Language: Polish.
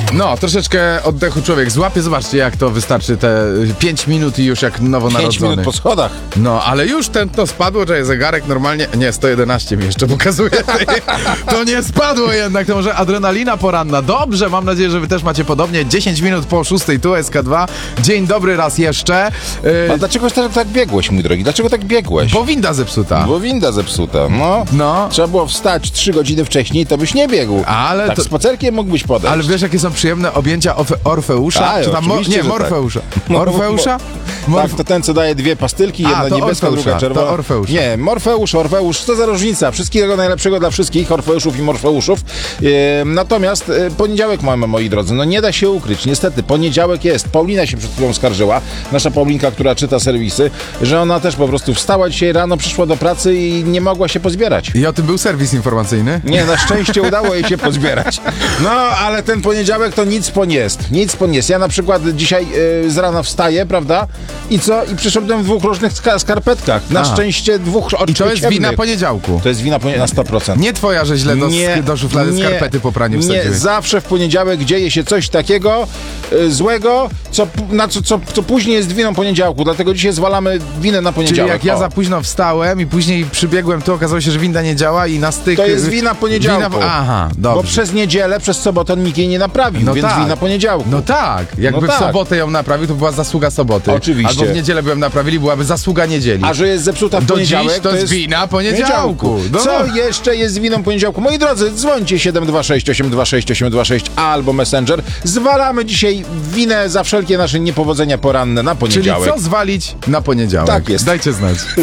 No, troszeczkę oddechu człowiek złapie. Zobaczcie, jak to wystarczy te 5 minut i już jak 5 nowonarodzony. minut po schodach. No, ale już to spadło, że zegarek normalnie... Nie, 111 mi jeszcze pokazuje. To nie spadło jednak, to może adrenalina poranna. Dobrze, mam nadzieję, że wy też macie podobnie. 10 minut po 6, tu SK2. Dzień dobry raz jeszcze. A dlaczego tak biegłeś, mój drogi? Dlaczego tak biegłeś? Bo winda zepsuta. Bo winda zepsuta. No. Trzeba było wstać 3 godziny wcześniej, to byś nie biegł. Ale tak to... spacerkiem mógłbyś podejść. Ale wiesz, jakie są przyjemne objęcia Orfeusza? A, Czy tam oczywiście, nie, że Morfeusza. tak. Morfeusza? Tak, to ten, co daje 2 pastylki, A, jedna to niebieska, Orfeusza, druga czerwona. to Orfeusz. Nie, Orfeusz, co za różnica? Wszystkiego najlepszego dla wszystkich Orfeuszów i Morfeuszów. Natomiast poniedziałek mamy, moi drodzy, no nie da się ukryć, niestety, poniedziałek jest. Paulina się przed chwilą skarżyła, nasza Paulinka, która czyta serwisy, że ona też po prostu wstała dzisiaj rano, przyszła do pracy i nie mogła się pozbierać. I o tym był serwis informacyjny? Nie, na szczęście udało jej się pozbierać. No, ale ten poniedziałek to nic po nie jest. Nic po nie jest. Ja na przykład dzisiaj z rana wstaję, prawda? I co? I przyszedłem w 2 różnych skarpetkach. Na szczęście 2 oczko I to jest ciemnych. wina poniedziałku. To jest wina na 100%. Nie twoja, że źle do szuflady skarpety po praniu wsadziłeś. Nie, zawsze w poniedziałek dzieje się coś takiego złego, co później jest winą poniedziałku. Dlatego dzisiaj zwalamy winę na poniedziałek. Czyli jak ja za późno wstałem i później przybiegłem tu, okazało się, że winda nie działa i na styk... To jest wina poniedziałku. Aha, dobrze. Bo przez niedzielę, przez sobotę nikt jej nie naprawił, No więc tak. wina poniedziałku. No tak, jakby w sobotę ją naprawił, to była zasługa soboty. Oczywiście. Albo w niedzielę byłem naprawili, byłaby zasługa niedzieli. A że jest zepsuta w do poniedziałek, dziś to jest wina poniedziałku. No. Co jeszcze jest winą poniedziałku? Moi drodzy, dzwońcie 726 826 826 albo Messenger. Zwalamy dzisiaj winę za wszelkie nasze niepowodzenia poranne na Czyli poniedziałek. co zwalić na poniedziałek? Tak jest. Dajcie znać.